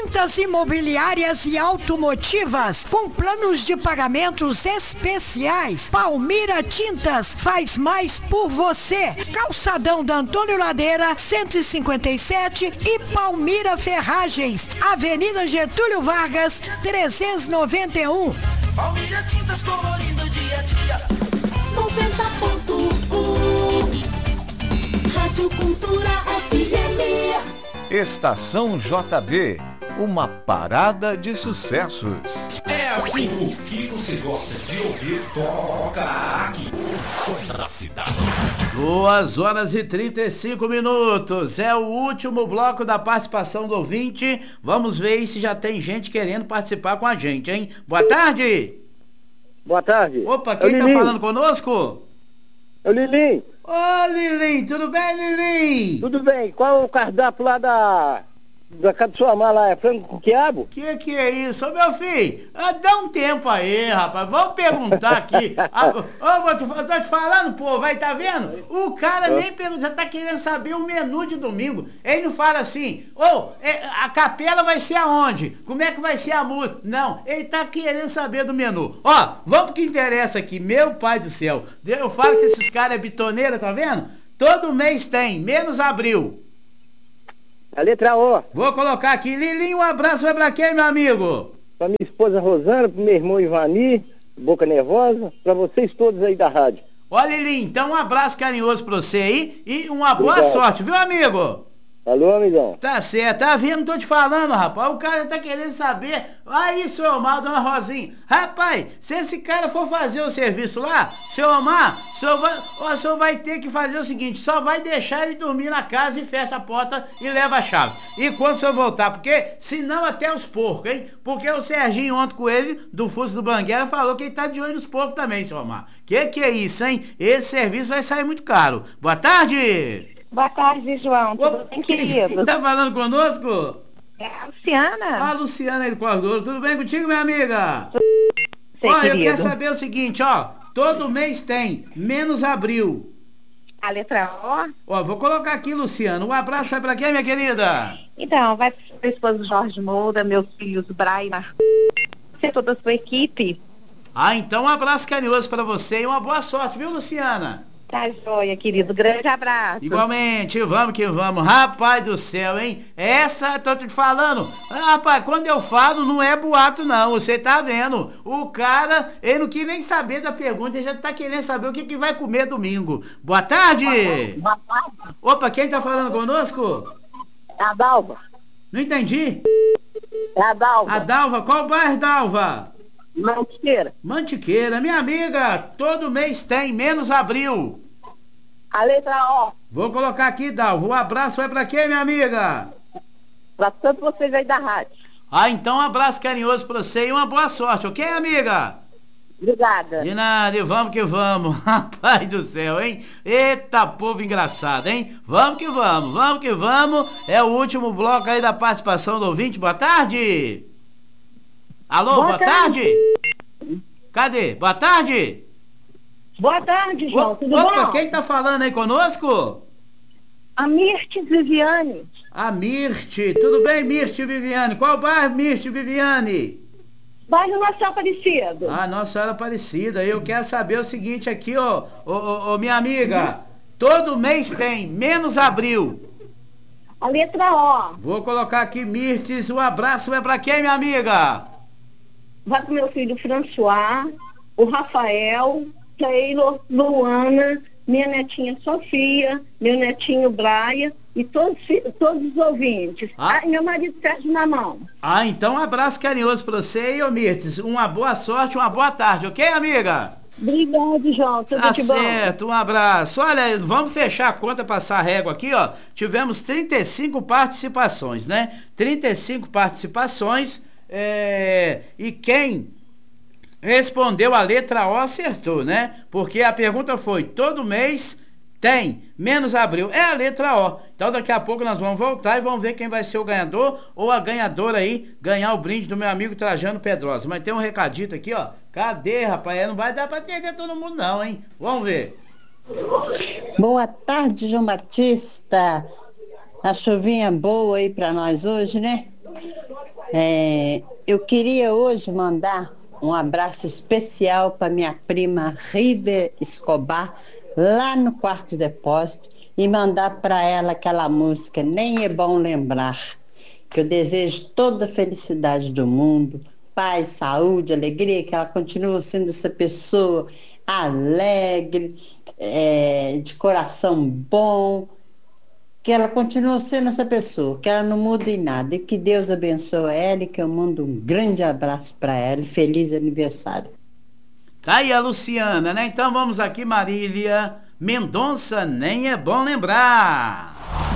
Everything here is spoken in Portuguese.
Tintas imobiliárias e automotivas com planos de pagamentos especiais. Palmira Tintas faz mais por você. Calçadão da Antônio Ladeira, 157 e Palmira Ferragens, Avenida Getúlio Vargas, 391. Palmira Tintas colorindo dia a dia. 90.1 Rádio Cultura FM. Estação JB, uma parada de sucessos. É assim, o que você gosta de ouvir toca aqui. O som da cidade. 2h35. É o último bloco da participação do ouvinte. Vamos ver se já tem gente querendo participar com a gente, hein? Boa tarde. Boa tarde. Opa, quem tá falando conosco? É o Lilim. Ô, Lilim, tudo bem, Lilim? Tudo bem. Qual é o cardápio lá da casa de sua mãe lá? É frango com quiabo? Que é isso? Ô, meu filho, dá um tempo aí, rapaz. Vamos perguntar aqui. Tô te falando, pô, vai, tá vendo? O cara nem pergunta, já tá querendo saber o menu de domingo. Ele não fala assim, a capela vai ser aonde? Como é que vai ser a música? Não, ele tá querendo saber do menu. Ó, vamos pro que interessa aqui, meu pai do céu. Eu falo que esses caras é bitoneira, tá vendo? Todo mês tem, menos abril. A letra O. Vou colocar aqui. Lilinho, um abraço vai pra quem, meu amigo? Pra minha esposa Rosana, pro meu irmão Ivani, Boca Nervosa, pra vocês todos aí da rádio. Ó, Lilinho, então um abraço carinhoso pra você aí e uma boa sorte, viu, amigo? Alô, amigão. Tá certo, tá vendo? Tô te falando, rapaz. O cara tá querendo saber. Aí, seu Omar, dona Rosinha. Rapaz, se esse cara for fazer o serviço lá, seu Omar, o senhor vai ter que fazer o seguinte: só vai deixar ele dormir na casa e fecha a porta e leva a chave. E quando o senhor voltar, porque senão até os porcos, hein? Porque o Serginho ontem com ele, do Fuso do Banguela, falou que ele tá de olho nos porcos também, seu Omar. Que é isso, hein? Esse serviço vai sair muito caro. Boa tarde! Boa tarde, João. Tudo bem, querido? Quem tá falando conosco? É a Luciana. A Luciana Cordoro. Tudo bem contigo, minha amiga? Sei, ó, querido. Eu quero saber o seguinte, ó. Todo mês tem, menos abril. A letra O? Ó, vou colocar aqui, Luciana. Um abraço vai pra quem, minha querida? Então, vai pro esposo Jorge Moura, meus filhos Brian, você toda a sua equipe. Ah, então um abraço carinhoso pra você e uma boa sorte, viu, Luciana? Tá joia, querido. Grande abraço. Igualmente, vamos que vamos. Rapaz do céu, hein? Essa, tô te falando. Rapaz, quando eu falo, não é boato, não. Você tá vendo. O cara, ele não quis nem saber da pergunta, ele já tá querendo saber o que vai comer domingo. Boa tarde. Boa tarde. Opa, quem tá falando conosco? É a Dalva. Não entendi. É a Dalva. A Dalva, qual bairro, Dalva? Mantiqueira. Mantiqueira, minha amiga, todo mês tem, menos abril. A letra O. Vou colocar aqui, Dalva. Um abraço vai pra quem, minha amiga? Pra todos vocês aí da rádio. Ah, então um abraço carinhoso pra você e uma boa sorte, ok, amiga? Obrigada. De nada, e vamos que vamos. Rapaz do céu, hein? Eita, povo engraçado, hein? Vamos que vamos, vamos que vamos. É o último bloco aí da participação do ouvinte. Boa tarde. Alô, boa tarde. Cadê? Boa tarde. Boa tarde, João. Tudo Opa, bom? quem tá falando aí conosco? A Mirte Viviane. A Mirte. Tudo bem, Mirte Viviane? Qual bairro, Mirte Viviane? Bairro Nossa Aparecida. Ah, Nossa Senhora Aparecida. Eu quero saber o seguinte aqui, ó, minha amiga. Todo mês tem, menos abril. A letra O. Vou colocar aqui, Mirtes. Um abraço vai pra quem, minha amiga? Vai pro meu filho François, o Rafael, Taylor, Luana, minha netinha Sofia, meu netinho Brian e todos os ouvintes. E meu marido Sérgio na mão. Ah, então um abraço carinhoso pra você e ô Mirtes. Uma boa sorte, uma boa tarde, ok, amiga? Obrigado, João. Tudo de bom. Tá certo, um abraço. Olha, vamos fechar a conta, passar a régua aqui, ó. Tivemos 35 participações, né? 35 participações. E quem respondeu a letra O acertou, né? Porque a pergunta foi: todo mês tem, menos abril. É a letra O. Então daqui a pouco nós vamos voltar e vamos ver quem vai ser o ganhador ou a ganhadora aí, ganhar o brinde do meu amigo Trajano Pedrosa. Mas tem um recadito aqui, ó. Cadê, rapaz? Não vai dar pra atender todo mundo não, hein? Vamos ver. Boa tarde, João Batista. A chuvinha boa aí pra nós hoje, né? Eu queria hoje mandar um abraço especial para minha prima River Escobar, lá no Quarto Depósito, e mandar para ela aquela música Nem é Bom Lembrar, que eu desejo toda a felicidade do mundo, paz, saúde, alegria, que ela continue sendo essa pessoa alegre, de coração bom, que ela continue sendo essa pessoa, que ela não mude em nada, e que Deus abençoe ela e que eu mando um grande abraço para ela e feliz aniversário. Tá aí a Luciana, né? Então vamos aqui, Marília Mendonça, Nem é Bom Lembrar.